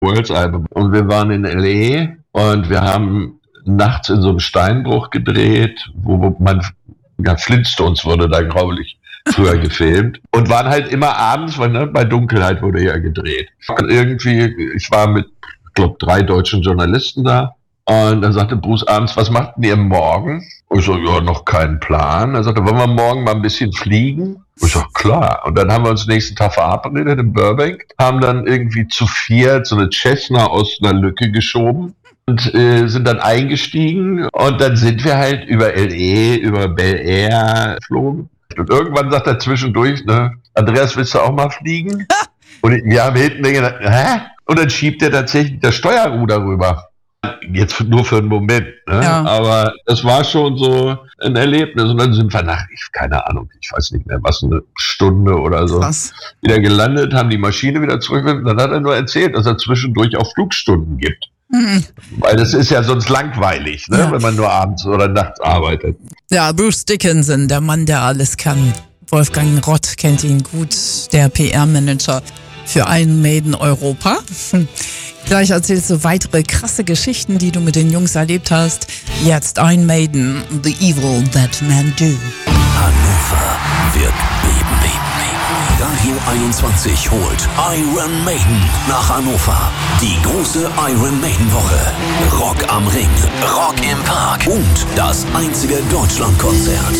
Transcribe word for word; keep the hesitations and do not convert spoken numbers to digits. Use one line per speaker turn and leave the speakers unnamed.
World's Album. Und wir waren in L A und wir haben nachts in so einem Steinbruch gedreht, wo man, ja, Flintstones wurde da grauslich früher gefilmt und waren halt immer abends, weil ne, bei Dunkelheit wurde ja gedreht. Und irgendwie, ich war mit, ich glaube, drei deutschen Journalisten da und dann sagte Bruce abends, was macht denn ihr morgen? Und ich so, ja, noch keinen Plan. Er sagte, wollen wir morgen mal ein bisschen fliegen? Und ich so, klar. Und dann haben wir uns nächsten Tag verabredet in Burbank, haben dann irgendwie zu viert so eine Cessna aus einer Lücke geschoben und äh, sind dann eingestiegen und dann sind wir halt über L A, über Bel Air geflogen. Und irgendwann sagt er zwischendurch, ne, Andreas, willst du auch mal fliegen? Und wir haben hinten gedacht, hä? Und dann schiebt er tatsächlich das Steuerruder rüber. Jetzt nur für einen Moment, ne? Ja. Aber es war schon so ein Erlebnis. Und dann sind wir nach, ich, keine Ahnung, ich weiß nicht mehr, was, eine Stunde oder so, Krass. wieder gelandet, haben die Maschine wieder zurück. Dann hat er nur erzählt, dass er zwischendurch auch Flugstunden gibt. Mhm. Weil das ist ja sonst langweilig, ne? Ja. Wenn man nur abends oder nachts arbeitet.
Ja, Bruce Dickinson, der Mann, der alles kann. Wolfgang Rott kennt ihn gut, der P R-Manager für Iron Maiden Europa. Hm. Gleich erzählst du weitere krasse Geschichten, die du mit den Jungs erlebt hast. Jetzt Iron Maiden, The Evil That Men Do.
Hannover wird beben, beben, beben. Radio einundzwanzig holt Iron Maiden nach Hannover. Die große Iron Maiden Woche. Rock am Ring, Rock im Park und das einzige Deutschlandkonzert.